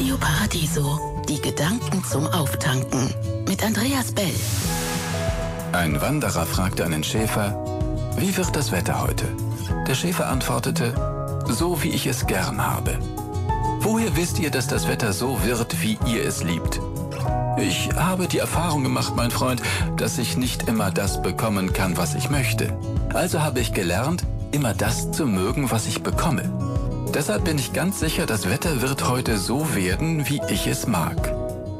Radio Paradiso, die Gedanken zum Auftanken. Mit Andreas Bell. Ein Wanderer fragte einen Schäfer, wie wird das Wetter heute? Der Schäfer antwortete, so wie ich es gern habe. Woher wisst ihr, dass das Wetter so wird, wie ihr es liebt? Ich habe die Erfahrung gemacht, mein Freund, dass ich nicht immer das bekommen kann, was ich möchte. Also habe ich gelernt, immer das zu mögen, was ich bekomme. Deshalb bin ich ganz sicher, das Wetter wird heute so werden, wie ich es mag.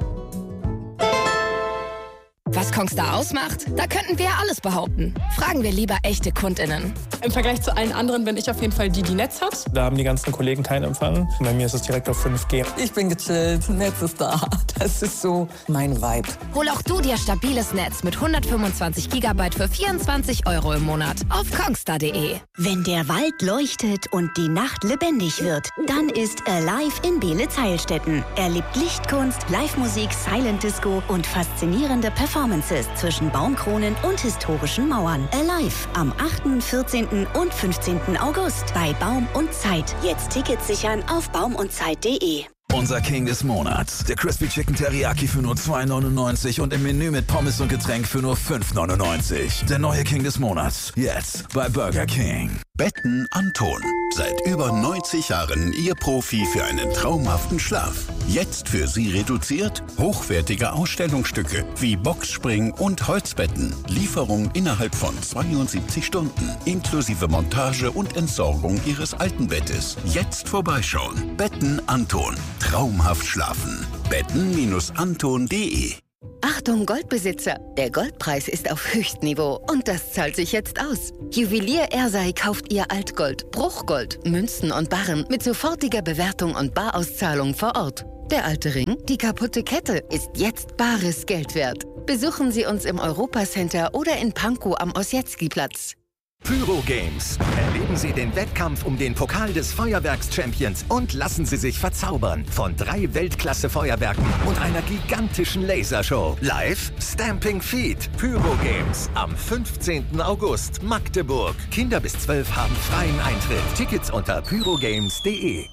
Was Kongstar ausmacht? Da könnten wir ja alles behaupten. Fragen wir lieber echte KundInnen. Im Vergleich zu allen anderen bin ich auf jeden Fall die Netz hat. Da haben die ganzen Kollegen keinen Empfang. Bei mir ist es direkt auf 5G. Ich bin gechillt, Netz ist da. Das ist so mein Vibe. Hol auch du dir stabiles Netz mit 125 GB für 24 € im Monat auf kongstar.de. Wenn der Wald leuchtet und die Nacht lebendig wird, dann ist Alive in Beelitz-Heilstätten. Erlebt Lichtkunst, Live-Musik, Silent Disco und faszinierende Performances zwischen Baumkronen und historischen Mauern. Alive am 8., 14. und 15. August bei Baum und Zeit. Jetzt Tickets sichern auf baumundzeit.de. Unser King des Monats. Der Crispy Chicken Teriyaki für nur 2,99 und im Menü mit Pommes und Getränk für nur 5,99. Der neue King des Monats. Jetzt bei Burger King. Betten Anton. Seit über 90 Jahren Ihr Profi für einen traumhaften Schlaf. Jetzt für Sie reduziert hochwertige Ausstellungsstücke wie Boxspring und Holzbetten. Lieferung innerhalb von 72 Stunden. Inklusive Montage und Entsorgung Ihres alten Bettes. Jetzt vorbeischauen. Betten Anton. Traumhaft schlafen. Betten-anton.de. Achtung Goldbesitzer, der Goldpreis ist auf Höchstniveau und das zahlt sich jetzt aus. Juwelier Ersei kauft ihr Altgold, Bruchgold, Münzen und Barren mit sofortiger Bewertung und Barauszahlung vor Ort. Der alte Ring, die kaputte Kette ist jetzt bares Geld wert. Besuchen Sie uns im Europacenter oder in Pankow am Ossietzky-Platz. Pyro Games. Erleben Sie den Wettkampf um den Pokal des Feuerwerks-Champions und lassen Sie sich verzaubern von 3 Weltklasse-Feuerwerken und einer gigantischen Lasershow. Live Stamping Feet. Pyro Games am 15. August, Magdeburg. Kinder bis 12 haben freien Eintritt. Tickets unter pyrogames.de.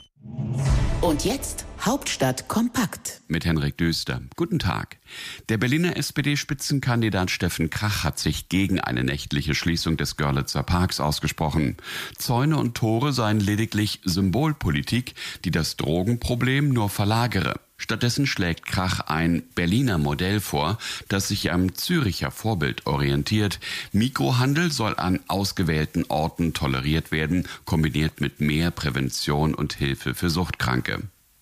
Und jetzt Hauptstadt kompakt. Mit Henrik Döster. Guten Tag. Der Berliner SPD-Spitzenkandidat Steffen Krach hat sich gegen eine nächtliche Schließung des Görlitzer Parks ausgesprochen. Zäune und Tore seien lediglich Symbolpolitik, die das Drogenproblem nur verlagere. Stattdessen schlägt Krach ein Berliner Modell vor, das sich am Züricher Vorbild orientiert. Mikrohandel soll an ausgewählten Orten toleriert werden, kombiniert mit mehr Prävention und Hilfe für Suchtkranke.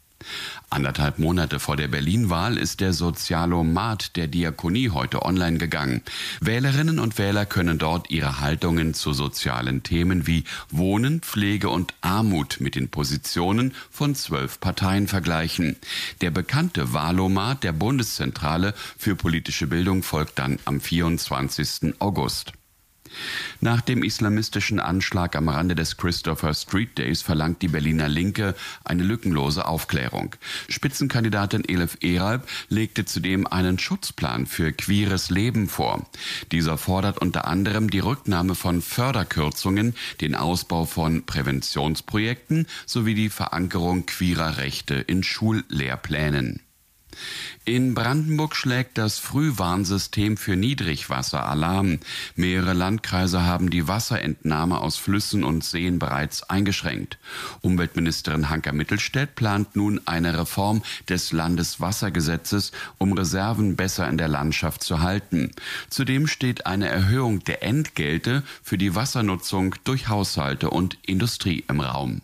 1,5 Monate vor der Berlin-Wahl ist der Sozialomat der Diakonie heute online gegangen. Wählerinnen und Wähler können dort ihre Haltungen zu sozialen Themen wie Wohnen, Pflege und Armut mit den Positionen von 12 Parteien vergleichen. Der bekannte Wahlomat der Bundeszentrale für politische Bildung folgt dann am 24. August. Nach dem islamistischen Anschlag am Rande des Christopher Street Days verlangt die Berliner Linke eine lückenlose Aufklärung. Spitzenkandidatin Elif Eralp legte zudem einen Schutzplan für queeres Leben vor. Dieser fordert unter anderem die Rücknahme von Förderkürzungen, den Ausbau von Präventionsprojekten sowie die Verankerung queerer Rechte in Schullehrplänen. In Brandenburg schlägt das Frühwarnsystem für Niedrigwasser Alarm. Mehrere Landkreise haben die Wasserentnahme aus Flüssen und Seen bereits eingeschränkt. Umweltministerin Hanka Mittelstädt plant nun eine Reform des Landeswassergesetzes, um Reserven besser in der Landschaft zu halten. Zudem steht eine Erhöhung der Entgelte für die Wassernutzung durch Haushalte und Industrie im Raum.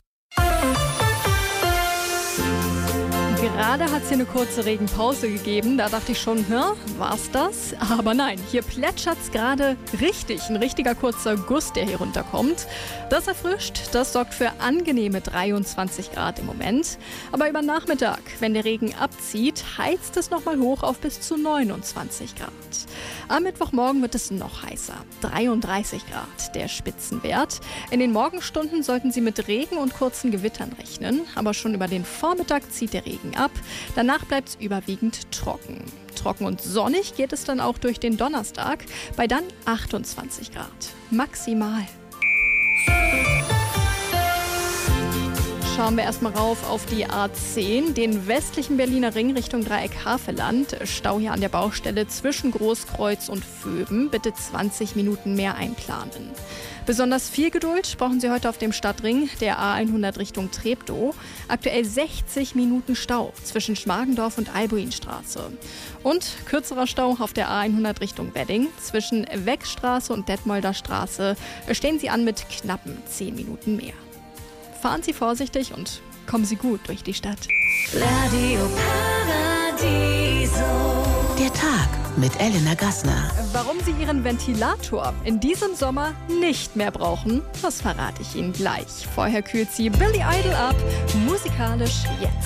Gerade hat es hier eine kurze Regenpause gegeben. Da dachte ich schon, war's das? Aber nein, hier plätschert es gerade richtig. Ein richtiger kurzer Guss, der hier runterkommt. Das erfrischt, das sorgt für angenehme 23 Grad im Moment. Aber über Nachmittag, wenn der Regen abzieht, heizt es nochmal hoch auf bis zu 29 Grad. Am Mittwochmorgen wird es noch heißer. 33 Grad, der Spitzenwert. In den Morgenstunden sollten Sie mit Regen und kurzen Gewittern rechnen. Aber schon über den Vormittag zieht der Regen ab. Danach bleibt es überwiegend trocken. Trocken und sonnig geht es dann auch durch den Donnerstag, bei dann 28 Grad. Maximal. schauen wir erstmal rauf auf die A10, den westlichen Berliner Ring Richtung Dreieck Havelland. Stau hier an der Baustelle zwischen Großkreuz und Vöben. Bitte 20 Minuten mehr einplanen. Besonders viel Geduld brauchen Sie heute auf dem Stadtring der A100 Richtung Treptow. Aktuell 60 Minuten Stau zwischen Schmargendorf und Albuinstraße. Und kürzerer Stau auf der A100 Richtung Wedding. Zwischen Weckstraße und Detmolder Straße stehen Sie an mit knappen 10 Minuten mehr. Fahren Sie vorsichtig und kommen Sie gut durch die Stadt. Radio Paradiso. Der Tag mit Elena Gassner. Warum Sie Ihren Ventilator in diesem Sommer nicht mehr brauchen, das verrate ich Ihnen gleich. Vorher kühlt Sie Billy Idol ab, musikalisch jetzt.